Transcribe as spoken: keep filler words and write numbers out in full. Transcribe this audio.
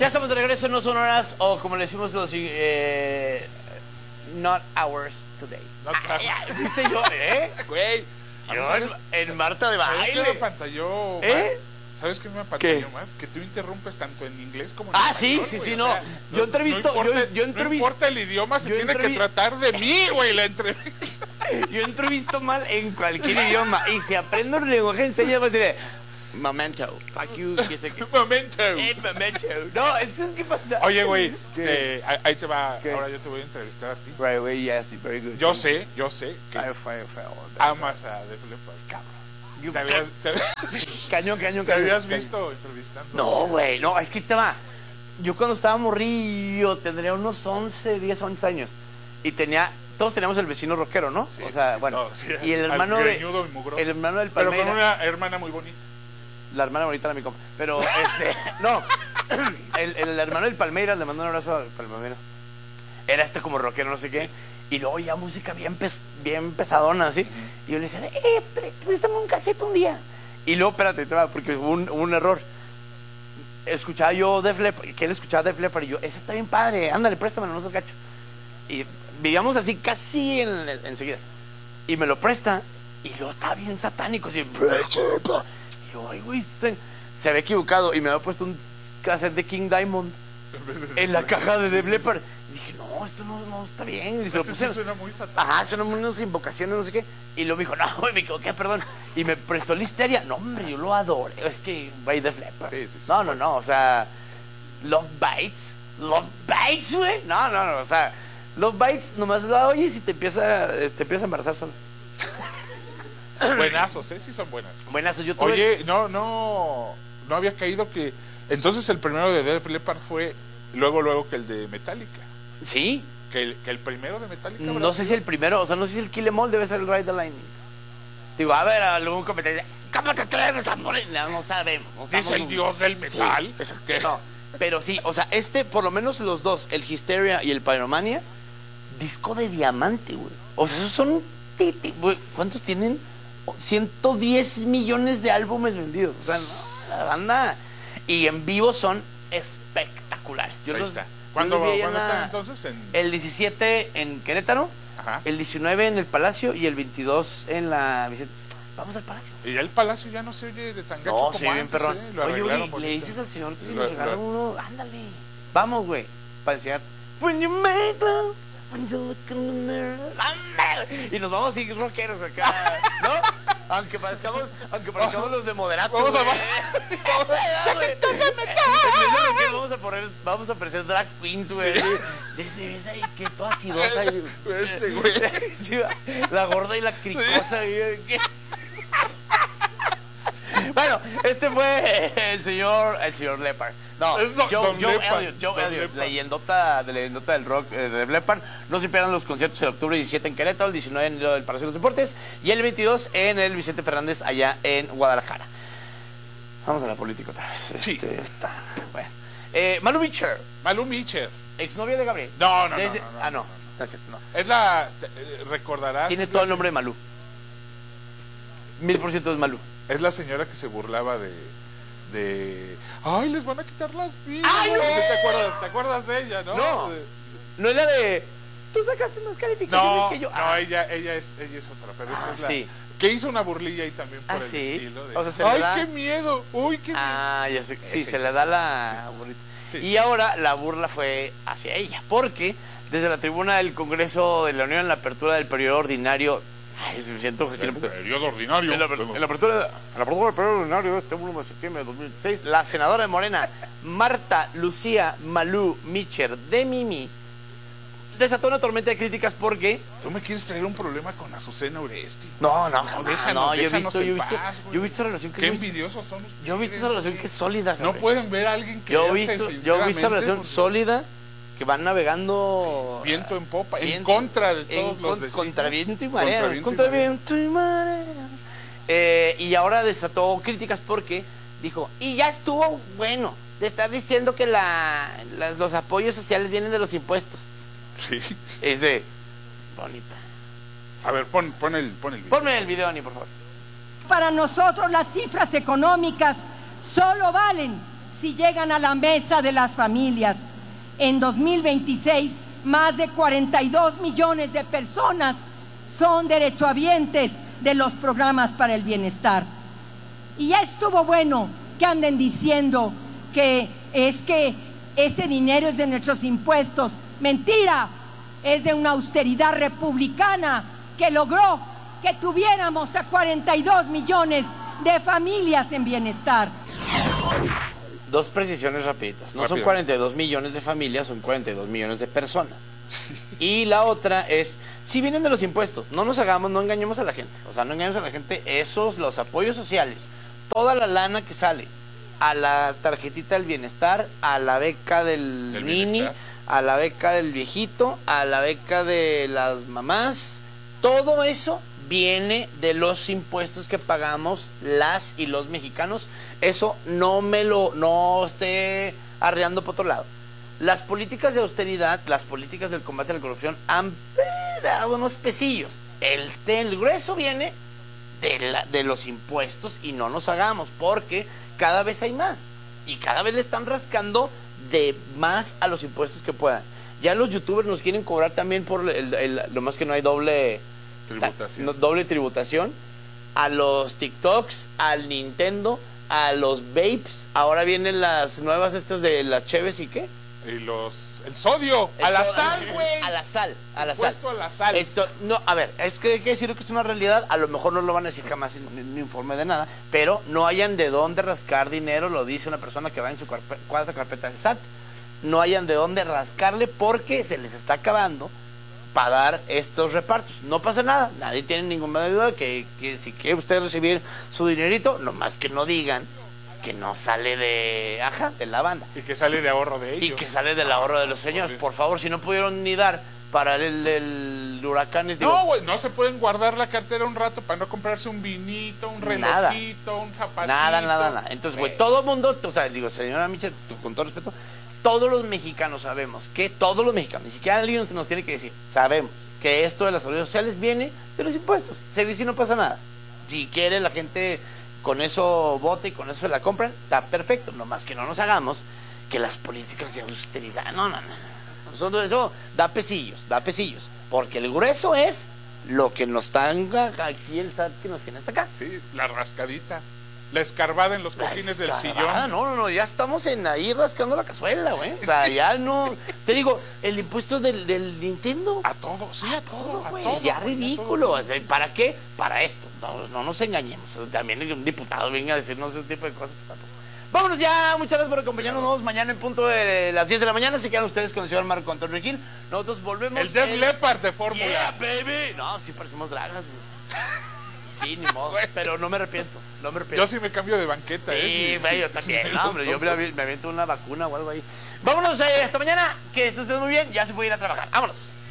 Ya estamos de regreso en No Son Horas, o como le decimos los... Eh, not hours today. Not ah, ya, ¿viste yo, eh? Güey. Yo en, en Marta de ¿Sabes qué me Baile. apantalló? ¿Eh? ¿Sabes qué me apantalló más? Que tú interrumpes tanto en inglés como en Ah, español, sí, sí, güey. sí, O no. sea, Yo entrevisto, no importa, yo, yo entrevisto. No importa el idioma, se yo tiene entrevi- que tratar de mí, güey, la entrevista. Yo entrevisto mal en cualquier idioma. Y si aprendo el lenguaje en señas, voy a decir, momento, fuck you, que sé qué. Momento. Eh, momento. No, es que, ¿qué pasa? Oye, güey, ¿Qué? te- ahí- ahí te va. ¿Qué? Ahora yo te voy a entrevistar a ti. Right away, yes, very good. Yo sé, yo sé que Fire, fire, fire. amas a Def Leppard. Cabrón. You- ¿Te habías, te, Cañón, cañón, te cañón. habías cañón. visto entrevistando? No, güey, no, es que te va. Yo cuando estaba morrillo, tendría unos once, diez, once años. Y tenía, todos teníamos el vecino rockero, ¿no? Sí, o sí, sea, sí, bueno. todos, sí. Y el Al hermano de. greñudo y mugroso. El hermano del Pero Palmeira. con una hermana muy bonita. La hermana bonita era mi compa. Pero, este, no. El, el hermano del Palmeiras, le mando un abrazo al Palmeiras. Era este como rockero, no sé qué. Y luego ya música bien, pes, bien pesadona, así. Uh-huh. Y yo le decía, eh, préstame un cassette un día. Y luego, espérate, te va, porque hubo un, hubo un error. Escuchaba yo Def Leppard, que él escuchaba Def Leppard, y yo, ese está bien padre, ándale, préstamelo, no seas gacho. Y vivíamos así casi en, enseguida. Y me lo presta, y luego estaba bien satánico, así. Y yo, ay, güey, se había equivocado, y me había puesto un cassette de King Diamond en la caja de Def Leppard. Y dije, no, esto no, no está bien. Y se lo puse, sí suena muy satánico. Ajá, suena unas invocaciones, no sé qué. Y luego me dijo, no, güey, me equivoqué, perdón. Y me prestó Listeria. No, hombre, yo lo adoro. Es que, güey, Def Leppard. Sí, sí, sí. No, no, no, o sea, Love Bites. Love Bites, güey. No, no, no, o sea, Love Bites nomás la oyes y te empieza, te empieza a embarazar solo. Buenazos, ¿eh? Sí son buenas. Buenazos, yo tuve... Oye, no, no, no había caído que... Entonces el primero de Def Leppard fue luego, luego que el de Metallica. Sí. Que el, que el primero de Metallica. No sé sido? si el primero, o sea, no sé si el Kill Em All debe ser el Ride the Lightning. Digo, a ver, algún comentario. ¿Cómo te atreves a morir? No, no sabemos. No Dice estamos... el dios del metal. Sí, exacto. No, pero sí, o sea, este, por lo menos los dos, el Hysteria y el Pyromania, disco de diamante, güey. O sea, esos son... Titi, güey. ¿Cuántos tienen? ciento diez millones de álbumes vendidos. O sea, no, la banda. Y en vivo son espectaculares. Yo Ahí los, está. yo ¿Cuándo, los vi ¿cuándo en la- están entonces? En... El diecisiete en Querétaro, Ajá. el diecinueve en el Palacio y el veintidós en la Vicente. Vamos al Palacio. Y ya el palacio ya no se oye de tan gacho No, como sí, bien antes, perrón. ¿eh? Lo Oye, arreglaron güey, le bonito. dices al señor que si Lo- nos regala lo- uno, ándale. Vamos, güey, para enseñar. When you make love, when you look in the mirror, ándale. Y nos vamos así rockeros acá, ¿no? Aunque parezcamos, aunque parezcamos los de Moderato, Vamos a- güey. En vamos a poner, vamos a aparecer drag queens, güey. Dice, ¿ves ahí que toda acidosa? Este, güey. Sí, la gorda y la cricosa, güey. ¿Qué? Bueno, este fue el señor, el señor Leppard. No, Es do- Joe, Don Joe Leppard, Elliott, Joe Don Elliott, Leppard. leyendota, de leyendota del rock eh, de Leppard. No se pierdan los conciertos el octubre diecisiete en Querétaro, el diecinueve en el Palacio de los Deportes y el veintidós en el Vicente Fernández allá en Guadalajara. Vamos a la política otra vez. Sí. Este, está, bueno. eh, Manu Mitchell, Malú Mitchell. exnovia de Gabriel. No, no, no, Desde- no, no, Ah, no, no, no es cierto, no. Es la... te- eh, recordarás... Tiene es todo la el nombre de Malú. Mil por ciento es Malú. Es la señora que se burlaba de... de ay, les van a quitar las vidas. ¡Ay, no! ¿Te acuerdas? ¿Te acuerdas de ella, no? No. De- No es la de... Tú sacaste más calificaciones no, que yo. no, Ah, ella, ella, es, ella es otra, pero esta Ah, es la... sí. Que hizo una burlilla ahí también por Ah, el sí. estilo de... O sea, se le ¡ay, da- qué miedo! ¡Uy, qué miedo! Ah, ya sé. Sí, Ese, se le da la burrita. Sí. Y ahora la burla fue hacia ella, porque desde la tribuna del Congreso de la Unión en la apertura del periodo ordinario... Ay, me siento que El periodo ordinario. En la, en la apertura, en la apertura del periodo ordinario de este uno de septiembre de dos mil dieciséis, la senadora de Morena, Marta Lucía Malú Mitchell de Mimi, desató una tormenta de críticas porque... Tú me quieres traer un problema con Azucena Oresti. No, no, jamás, déjanos, no, yo he déjanos visto, en yo he visto, paz, güey. yo he visto esa relación que Qué es muy- envidiosos son ustedes. yo he visto esa relación que es sólida, No Gabriel. pueden ver a alguien que Yo he hace visto, yo he visto esa sinceramente, relación pues, sólida que van navegando viento en popa, en viento- contra de en todos los con- vecinos. contra viento y marea, Contra viento y contra marea. viento y marea. Eh, y ahora desató críticas porque dijo, y ya estuvo bueno de estar diciendo que la, las- los apoyos sociales vienen de los impuestos. Sí. Es de bonita. A ver, pon, pon el, pon el video. Ponme el video, Ani, por favor. Para nosotros las cifras económicas solo valen si llegan a la mesa de las familias. En dos mil veintiséis, más de cuarenta y dos millones de personas son derechohabientes de los programas para el bienestar. Y ya estuvo bueno que anden diciendo que es que ese dinero es de nuestros impuestos. Mentira, es de una austeridad republicana que logró que tuviéramos a cuarenta y dos millones de familias en bienestar. Dos precisiones rapiditas. No Rápido. son cuarenta y dos millones de familias, son cuarenta y dos millones de personas. Y la otra es, si vienen de los impuestos, no nos hagamos, no engañemos a la gente. O sea, no engañemos a la gente, esos, los apoyos sociales, toda la lana que sale a la tarjetita del bienestar, a la beca del, Del nini, bienestar. a la beca del viejito, a la beca de las mamás, todo eso viene de los impuestos que pagamos las y los mexicanos. Eso no me lo, no esté arreando por otro lado. Las políticas de austeridad, las políticas del combate a la corrupción han dado unos pesillos. El, el grueso viene de, la, de los impuestos y no nos hagamos, porque cada vez hay más y cada vez le están rascando de más a los impuestos que puedan. Ya los youtubers nos quieren cobrar también por el, el, lo más que no hay doble Tributación. no, doble tributación a los TikToks, al Nintendo, a los vapes. Ahora vienen las nuevas estas de las cheves y qué. Y los... El sodio. A la Esto- sal, güey. A la sal, a la sal. Impuesto a la sal. Esto, no, a ver, es que hay que decir que es una realidad. A lo mejor no lo van a decir jamás en un informe de nada, pero no hayan de dónde rascar dinero, lo dice una persona que va en su carpe- cuarta carpeta del S A T. No hayan de dónde rascarle porque se les está acabando para dar estos repartos. No pasa nada, nadie tiene ninguna duda que, que si quiere usted recibir su dinerito, nomás que no digan que no sale de, ajá, de la banda. Y que sale de ahorro de ellos. Y que sale del ahorro de los señores. Por favor, si no pudieron ni dar para el, el huracán, digo, No, güey, no se pueden guardar la cartera un rato para no comprarse un vinito, un Nada. relojito, un zapatito. nada, nada, nada. Entonces, güey, todo el mundo, o sea, digo, señora Michel, con todo respeto, todos los mexicanos sabemos que, todos los mexicanos, ni siquiera alguien se nos tiene que decir, sabemos que esto de las seguridad sociales viene de los impuestos. Se dice y no pasa nada. Si quiere la gente con eso vota y con eso la compran, está perfecto. Nomás que no nos hagamos que las políticas de austeridad, no, no, no. Eso, eso da pesillos, da pesillos. Porque el grueso es lo que nos tanga aquí el S A T que nos tiene hasta acá. Sí, la rascadita. La escarbada en los La cojines del escarbada, sillón. No, no, no, ya estamos en ahí rascando la cazuela, güey. O sea, ya no. Te digo, el impuesto del, del Nintendo. A todo, sí, a todo, a Güey, todo. ya güey, a ridículo. todo. O sea, ¿para qué? Para esto. No, no nos engañemos. También un diputado venga a decirnos ese tipo de cosas. Tampoco. Vámonos ya. Muchas gracias por acompañarnos. Nos vemos mañana en punto de las diez de la mañana. Se quedan ustedes con el señor Marco Antonio Gil. Nosotros volvemos. El Def en- Leppard de Fórmula. Yeah, baby. No, sí parecemos dragas, güey. Sí, ni modo. Güey. Pero no me arrepiento. No me arrepiento. Yo sí me cambio de banqueta, Sí, ¿eh? güey, yo sí, también. sí, No, hombre, yo me, me aviento una vacuna o algo ahí. Vámonos, eh, hasta mañana. Que estés muy bien. Ya se puede ir a trabajar. Vámonos.